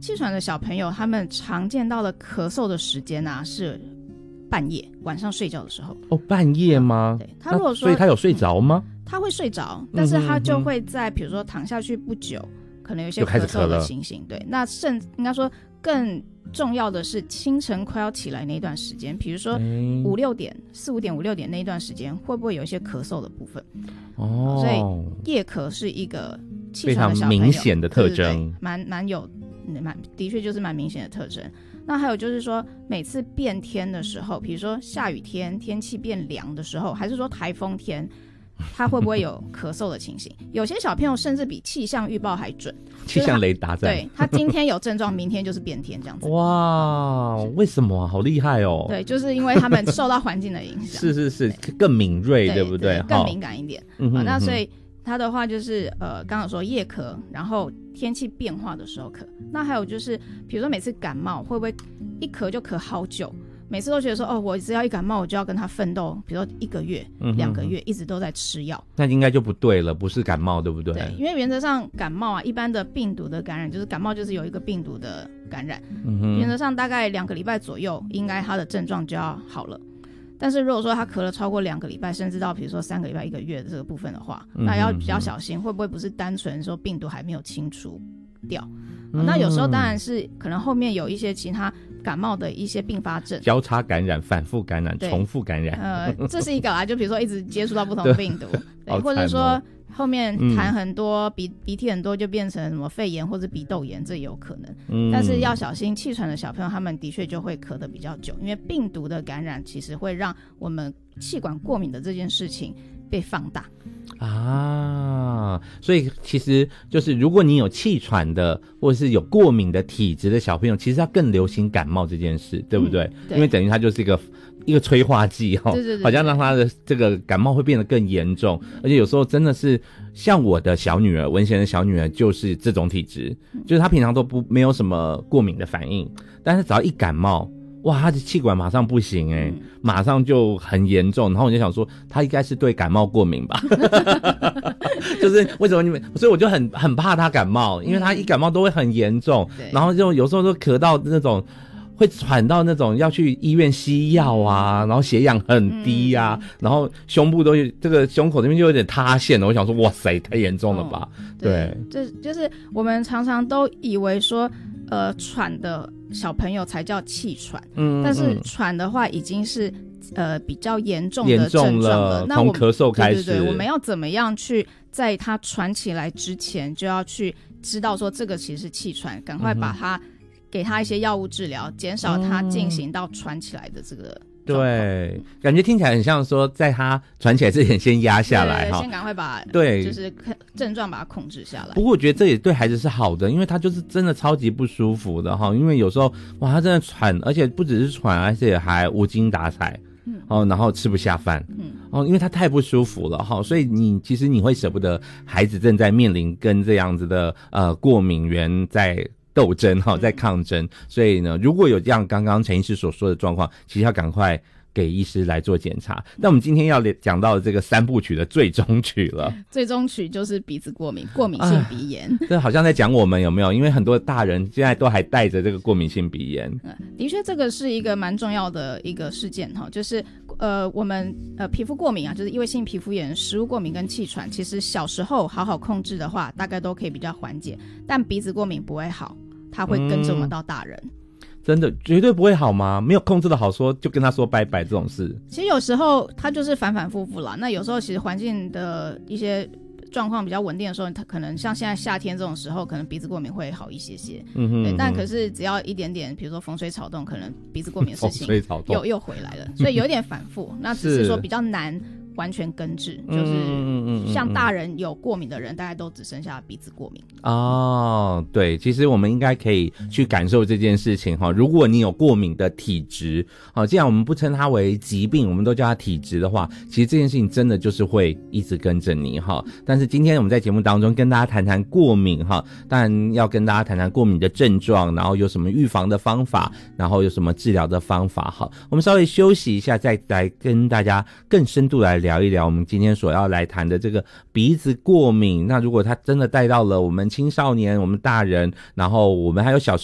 气喘的小朋友他们常见到的咳嗽的时间啊是半夜晚上睡觉的时候。 哦，半夜吗？ 对，他如果说所以他有睡着吗？ 他会睡着，但是他就会在比如说躺下去不久可能有一些咳嗽的情形。对，那应该说更重要的是清晨快要起来那一段时间，比如说4、5点、5、6点那一段时间，会不会有一些咳嗽的部分？哦，所以夜咳是一个气喘的小朋友非常明显的特征， 的确就是蛮明显的特征。那还有就是说，每次变天的时候，比如说下雨天，天气变凉的时候，还是说台风天，他会不会有咳嗽的情形？有些小朋友甚至比气象预报还准， 气象雷达在。 对，他今天有症状，明天就是变天这样子。 哇，为什么啊？好厉害哦！ 对，就是因为他们受到环境的影响， 是，更敏锐，对不对？ 更敏感一点。那所以他的话就是刚刚说夜咳，然后天气变化的时候咳。那还有就是比如说每次感冒会不会一咳就咳好久，每次都觉得说我只要一感冒我就要跟他奋斗，比如说1个月、2个月一直都在吃药， 那应该就不对了，不是感冒对不对？ 对，因为原则上感冒啊，一般的病毒的感染就是感冒就是有一个病毒的感染，原则上大概2个礼拜左右应该他的症状就要好了。但是如果说他咳了超过2个礼拜，甚至到比如说3个礼拜、1个月的这个部分的话，那要比较小心，会不会不是单纯说病毒还没有清除掉？那有时候当然是可能后面有一些其他感冒的一些并发症， 交叉感染、反复感染、重复感染。 这是一个啦，就比如说一直接触到不同的病毒，对，或者说后面痰很多、鼻涕很多就变成什么肺炎或者鼻窦炎，这也有可能。但是要小心，气喘的小朋友他们的确就会咳得比较久，因为病毒的感染其实会让我们气管过敏的这件事情被放大啊。所以其实就是如果你有气喘的或者是有过敏的体质的小朋友，其实要更流行感冒这件事，对不对？对，因为等于它就是一个催化剂对，好像让他的这个感冒会变得更严重。而且有时候真的是像我的小女儿，文贤的小女儿就是这种体质，就是她平常都没有什么过敏的反应，但是只要一感冒，哇，她的气管马上不行马上就很严重。然后我就想说她应该是对感冒过敏吧就是为什么所以我就很怕她感冒，因为她一感冒都会很严重，然后就有时候都咳到那种会喘到那种要去医院吸药啊，然后血氧很低啊，然后胸部都这个胸口这边就有点塌陷了。我想说哇塞，太严重了吧。对， 这就是我们常常都以为说喘的小朋友才叫气喘，但是喘的话已经是比较严重的症状了。那从咳嗽开始， 对，我们要怎么样去在他喘起来之前就要去知道说这个其实是气喘，赶快把他给他一些药物治疗，减少他进行到喘起来的这个对，感觉听起来很像说在他喘起来之前先压下来， 先赶快把就是症状把它控制下来。 不过我觉得这也对孩子是好的，因为他就是真的超级不舒服的因为有时候哇他真的喘，而且不只是喘，而且还无精打采然后吃不下饭因为他太不舒服了所以其实你会舍不得孩子正在面临跟这样子的过敏源在斗争在抗争。所以呢，如果有这样刚刚陈医师所说的状况，其实要赶快给医师来做检查。那我们今天要讲到这个3部曲的最终曲了。 最终曲就是鼻子过敏性鼻炎这好像在讲我们有没有？因为很多大人现在都还带着这个过敏性鼻炎的确这个是一个蛮重要的一个事件就是我们皮肤过敏啊，就是异位性皮肤炎、食物过敏跟气喘，其实小时候好好控制的话大概都可以比较缓解，但鼻子过敏不会好，它会跟着我们到大人真的绝对不会好吗？没有控制的好说就跟他说拜拜这种事。 其实有时候它就是反反复复啦，那有时候其实环境的一些状况比较稳定的时候，它可能像现在夏天这种时候可能鼻子过敏会好一些些对，但可是只要一点点比如说风吹草动，可能鼻子过敏的事情又回来了，所以有点反复那只是说比较难完全根治，就是像大人有过敏的人大概都只剩下鼻子过敏对，其实我们应该可以去感受这件事情如果你有过敏的体质既然我们不称它为疾病，我们都叫它体质的话，其实这件事情真的就是会一直跟着你但是今天我们在节目当中跟大家谈谈过敏当然要跟大家谈谈过敏的症状，然后有什么预防的方法，然后有什么治疗的方法我们稍微休息一下，再来跟大家更深度来聊一聊我们今天所要来谈的这个鼻子过敏。那如果它真的带到了我们青少年、我们大人，然后我们还有小